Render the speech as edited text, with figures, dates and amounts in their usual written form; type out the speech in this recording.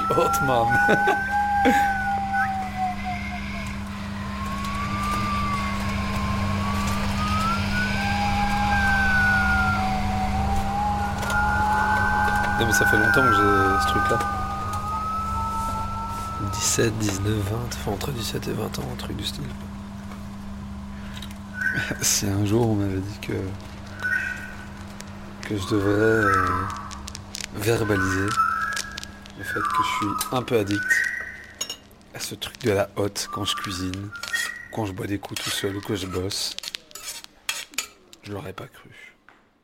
Short man. Non mais ça fait longtemps que j'ai ce truc là. 17, 19, 20, enfin entre 17 et 20 ans, un truc du style. Si un jour on m'avait dit que je devais verbaliser le fait que je suis un peu addict à ce truc de la hotte quand je cuisine, quand je bois des coups tout seul ou que je bosse, je l'aurais pas cru.